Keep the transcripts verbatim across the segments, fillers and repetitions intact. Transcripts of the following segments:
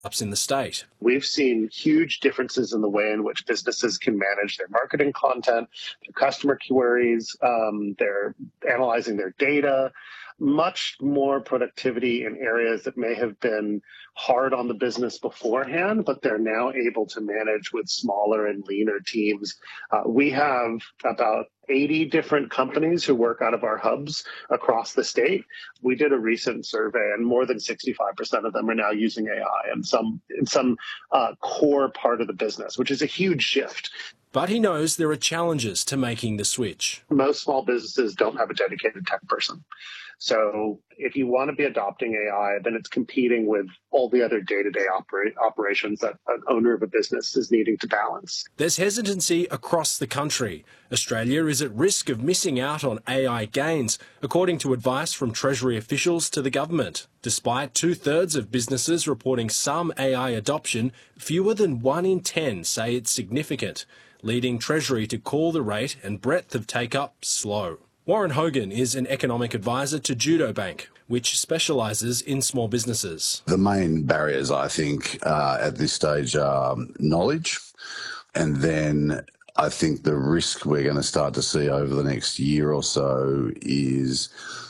in the state. We've seen huge differences in the way in which businesses can manage their marketing content, their customer queries, um, they're analyzing their data, much more productivity in areas that may have been hard on the business beforehand, but they're now able to manage with smaller and leaner teams. Uh, we have about eighty different companies who work out of our hubs across the state. We did a recent survey, and more than sixty-five percent of them are now using A I in some in some uh, core part of the business, which is a huge shift. But he knows there are challenges to making the switch. Most small businesses don't have a dedicated tech person. So if you want to be adopting A I, then it's competing with all the other day-to-day opera- operations that an owner of a business is needing to balance. There's hesitancy across the country. Australia is at risk of missing out on A I gains, according to advice from Treasury officials to the government. Despite two-thirds of businesses reporting some A I adoption, fewer than one in ten say it's significant, leading Treasury to call the rate and breadth of take-up slow. Warren Hogan is an economic advisor to Judo Bank, which specialises in small businesses. The main barriers, I think, uh, at this stage are knowledge, and then I think the risk we're going to start to see over the next year or so is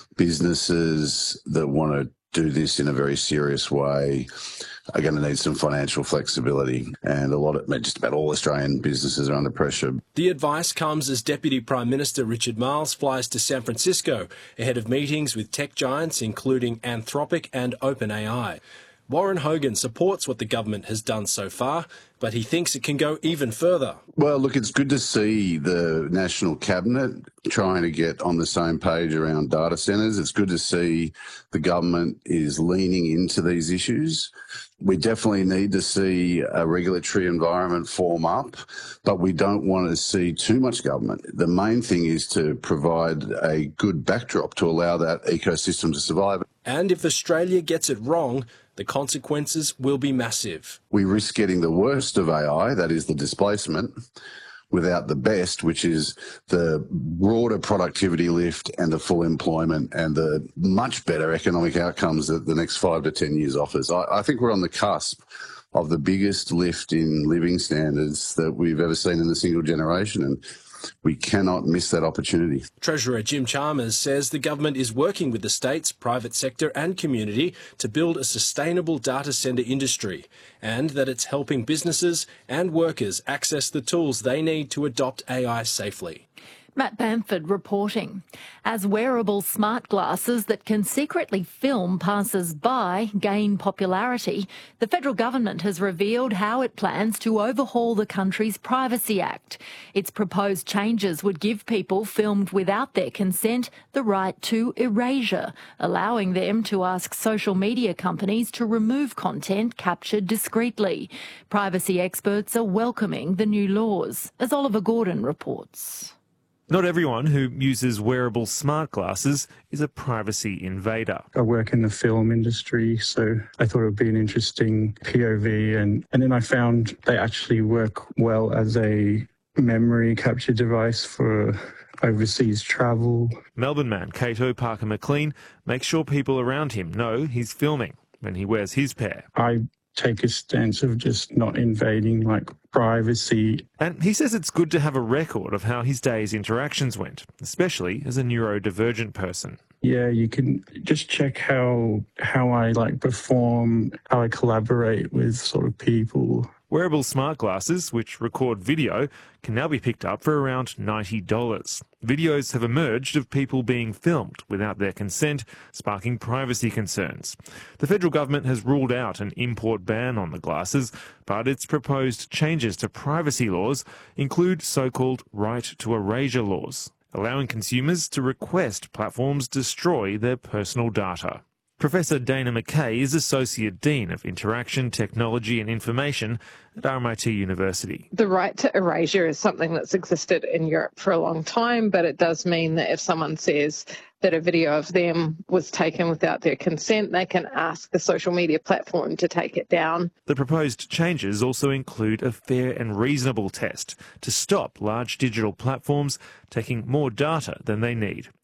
businesses that want to do this in a very serious way are going to need some financial flexibility, and a lot of just about all Australian businesses are under pressure. The advice comes as Deputy Prime Minister Richard Marles flies to San Francisco ahead of meetings with tech giants including Anthropic and OpenAI. Warren Hogan supports what the government has done so far, but he thinks it can go even further. Well, look, it's good to see the National Cabinet trying to get on the same page around data centres. It's good to see the government is leaning into these issues. We definitely need to see a regulatory environment form up, but we don't want to see too much government. The main thing is to provide a good backdrop to allow that ecosystem to survive. And if Australia gets it wrong, the consequences will be massive. We risk getting the worst of A I, that is the displacement, without the best, which is the broader productivity lift and the full employment and the much better economic outcomes that the next five to ten years offers. I, I think we're on the cusp of the biggest lift in living standards that we've ever seen in a single generation, and we cannot miss that opportunity. Treasurer Jim Chalmers says the government is working with the states, private sector and community to build a sustainable data centre industry, and that it's helping businesses and workers access the tools they need to adopt A I safely. Matt Bamford reporting. As wearable smart glasses that can secretly film passers-by gain popularity, the federal government has revealed how it plans to overhaul the country's Privacy Act. Its proposed changes would give people filmed without their consent the right to erasure, allowing them to ask social media companies to remove content captured discreetly. Privacy experts are welcoming the new laws, as Oliver Gordon reports. Not everyone who uses wearable smart glasses is a privacy invader. I work in the film industry, so I thought it would be an interesting P O V. And, and then I found they actually work well as a memory capture device for overseas travel. Melbourne man Cato Parker McLean makes sure people around him know he's filming when he wears his pair. I take a stance of just not invading, like, privacy. And he says it's good to have a record of how his day's interactions went, especially as a neurodivergent person. Yeah, you can just check how how I, like, perform, how I collaborate with sort of people. Wearable smart glasses, which record video, can now be picked up for around ninety dollars. Videos have emerged of people being filmed without their consent, sparking privacy concerns. The federal government has ruled out an import ban on the glasses, but its proposed changes to privacy laws include so-called right to erasure laws, allowing consumers to request platforms destroy their personal data. Professor Dana McKay is Associate Dean of Interaction, Technology and Information at R M I T University. The right to erasure is something that's existed in Europe for a long time, but it does mean that if someone says that a video of them was taken without their consent, they can ask the social media platform to take it down. The proposed changes also include a fair and reasonable test to stop large digital platforms taking more data than they need.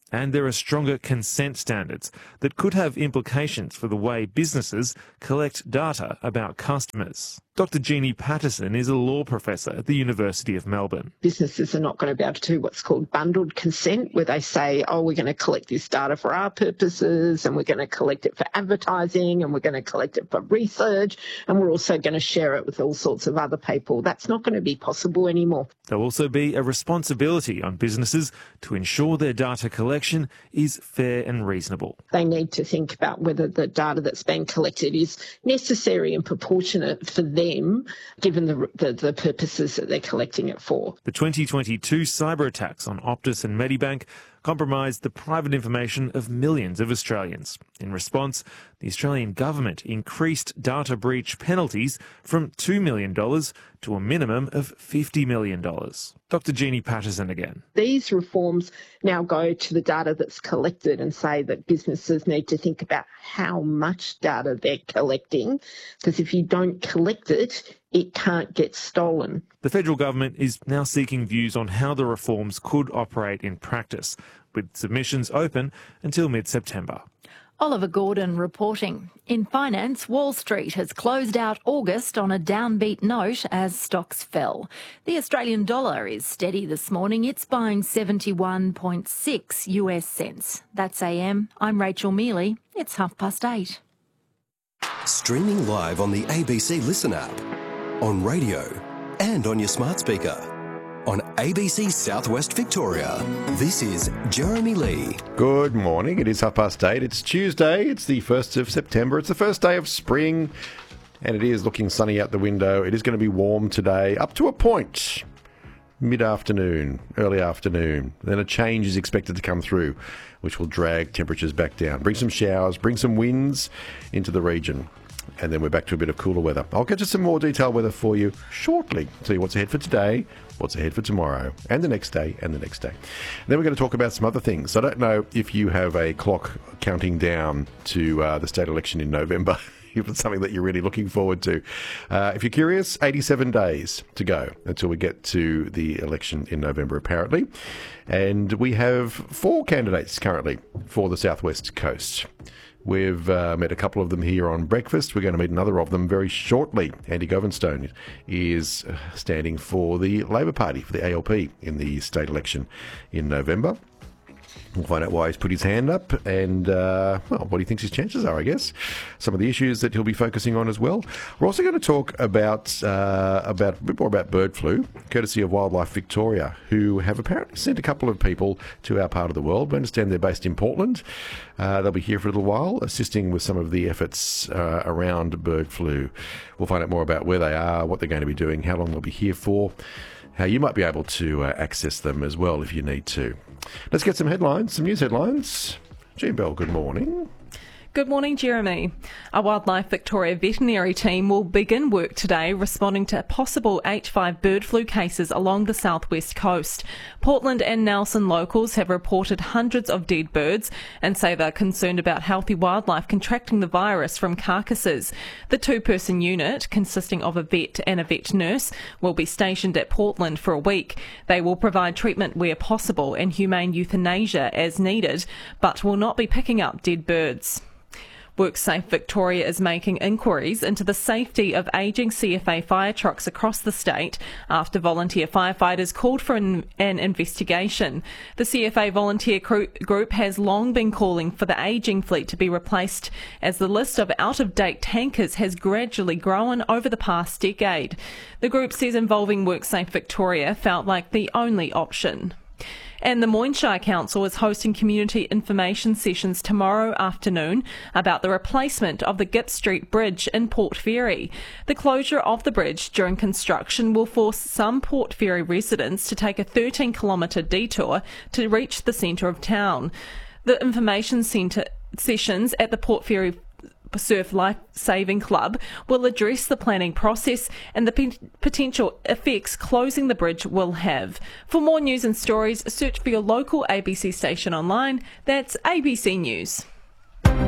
And there are stronger consent standards that could have implications for the way businesses collect data about customers. Doctor Jeannie Patterson is a law professor at the University of Melbourne. Businesses are not going to be able to do what's called bundled consent, where they say, oh, we're going to collect this data for our purposes, and we're going to collect it for advertising, and we're going to collect it for research, and we're also going to share it with all sorts of other people. That's not going to be possible anymore. There'll also be a responsibility on businesses to ensure their data collection is fair and reasonable. They need to think about whether the data that's being collected is necessary and proportionate for them, given the, the, the purposes that they're collecting it for. The twenty twenty-two cyber attacks on Optus and Medibank compromised the private information of millions of Australians. In response, the Australian government increased data breach penalties from two million dollars to a minimum of fifty million dollars. Doctor Jeannie Patterson again. These reforms now go to the data that's collected and say that businesses need to think about how much data they're collecting, because if you don't collect it, it can't get stolen. The federal government is now seeking views on how the reforms could operate in practice, with submissions open until mid-September. Oliver Gordon reporting. In finance, Wall Street has closed out August on a downbeat note as stocks fell. The Australian dollar is steady this morning. It's buying seventy-one point six U S cents. That's A M. I'm Rachel Mealy. It's half past eight. Streaming live on the A B C Listen app, on radio and on your smart speaker. On A B C Southwest Victoria, this is Jeremy Lee. Good morning. It is half past eight. It's Tuesday. It's the first of September. It's the first day of spring, and it is looking sunny out the window. It is going to be warm today, up to a point. Mid-afternoon, early afternoon. Then a change is expected to come through, which will drag temperatures back down. Bring some showers, bring some winds into the region. And then we're back to a bit of cooler weather. I'll get to some more detailed weather for you shortly. Tell you what's ahead for today, what's ahead for tomorrow, and the next day, and the next day. And then we're going to talk about some other things. I don't know if you have a clock counting down to uh, the state election in November. If it's something that you're really looking forward to. Uh, if you're curious, eighty-seven days to go until we get to the election in November, apparently. And we have four candidates currently for the Southwest Coast. We've uh, met a couple of them here on breakfast. We're going to meet another of them very shortly. Andy Govinstone is standing for the Labor Party, for the A L P, in the state election in November. We'll find out why he's put his hand up and, uh, well, what he thinks his chances are, I guess. Some of the issues that he'll be focusing on as well. We're also going to talk about, uh, about a bit more about bird flu, courtesy of Wildlife Victoria, who have apparently sent a couple of people to our part of the world. We understand they're based in Portland. Uh, they'll be here for a little while, assisting with some of the efforts uh, around bird flu. We'll find out more about where they are, what they're going to be doing, how long they'll be here for, how you might be able to uh, access them as well if you need to. Let's get some headlines, some news headlines. Jean Bell, good morning. Good morning, Jeremy. A Wildlife Victoria veterinary team will begin work today responding to possible H five bird flu cases along the southwest coast. Portland and Nelson locals have reported hundreds of dead birds and say they're concerned about healthy wildlife contracting the virus from carcasses. The two-person unit, consisting of a vet and a vet nurse, will be stationed at Portland for a week. They will provide treatment where possible and humane euthanasia as needed, but will not be picking up dead birds. WorkSafe Victoria is making inquiries into the safety of ageing C F A fire trucks across the state after volunteer firefighters called for an, an investigation. The C F A volunteer group has long been calling for the ageing fleet to be replaced, as the list of out-of-date tankers has gradually grown over the past decade. The group says involving WorkSafe Victoria felt like the only option. And the Moyne Council is hosting community information sessions tomorrow afternoon about the replacement of the Gipp Street Bridge in Port Fairy. The closure of the bridge during construction will force some Port Fairy residents to take a thirteen kilometre detour to reach the centre of town. The information centre sessions at the Port Fairy Surf Life Saving Club will address the planning process and the p- potential effects closing the bridge will have. For more news and stories, search for your local A B C station online. That's A B C News. A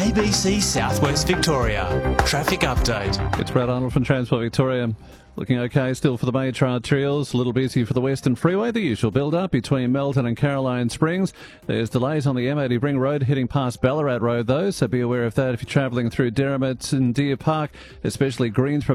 A B C Southwest Victoria. Traffic update. It's Brad Arnold from Transport Victoria. Looking okay still for the major arterials. A little busy for the Western Freeway. The usual build-up between Melton and Caroline Springs. There's delays on the M eighty Ring Road heading past Ballarat Road, though, so be aware of that if you're travelling through Derrimut and Deer Park, especially Greensboro